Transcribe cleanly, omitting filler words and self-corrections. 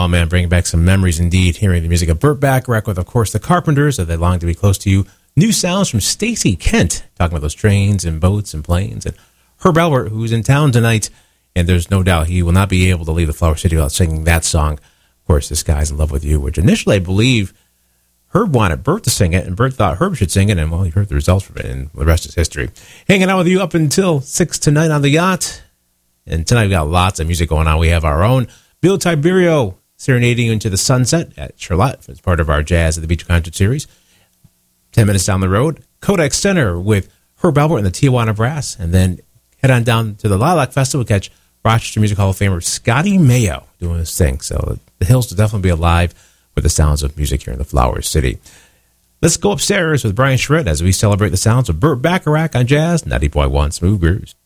Oh, man, bringing back some memories indeed. Hearing the music of Burt Bacharach with, of course, the Carpenters, of They Long to Be Close to You. New sounds from Stacey Kent, talking about those trains and boats and planes. And Herb Alpert, who's in town tonight, and there's no doubt he will not be able to leave the Flower City without singing that song. Of course, This Guy's in Love with You, which initially I believe Herb wanted Burt to sing it, and Burt thought Herb should sing it, and, well, he heard the results from it, and the rest is history. Hanging out with you up until 6 tonight on the yacht. And tonight we've got lots of music going on. We have our own Bill Tiberio serenading you into the sunset at Charlotte as part of our Jazz at the Beach concert series. 10 minutes down the road, Kodak Center with Herb Alpert and the Tijuana Brass. And then head on down to the Lilac Festival, catch Rochester Music Hall of Famer Scotty Mayo doing his thing. So the hills will definitely be alive with the sounds of music here in the Flower City. Let's go upstairs with Brian Schritt as we celebrate the sounds of Burt Bacharach on Jazz 90.1 Smooth Grooves.